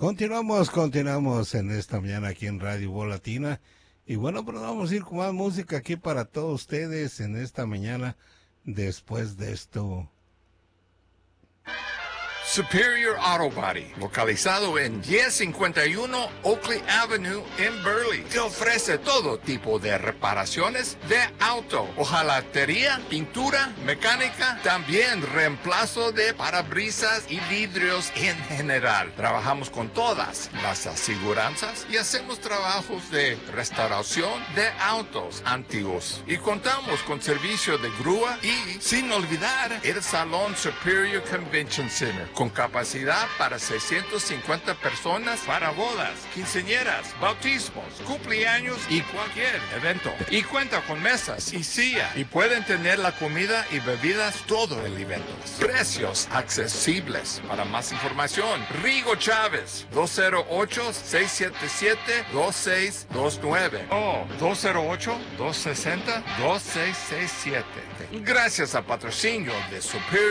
Continuamos en esta mañana aquí en Radio Voz Latina. Y bueno, pues vamos a ir con más música aquí para todos ustedes en esta mañana después de esto. Superior Auto Body, localizado en 1051 Oakley Avenue en Burley, te ofrece todo tipo de reparaciones de auto, hojalatería, pintura, mecánica, también reemplazo de parabrisas y vidrios en general. Trabajamos con todas las aseguranzas y hacemos trabajos de restauración de autos antiguos. Y contamos con servicio de grúa y, sin olvidar, el Salón Superior Convention Center, con capacidad para 650 personas para bodas, quinceañeras, bautismos, cumpleaños y cualquier evento. Y cuenta con mesas y silla y pueden tener la comida y bebidas todo el evento. Precios accesibles. Para más información, Rigo Chávez, 208-677-2629 o 208-260-2667. Gracias al patrocinio de Superior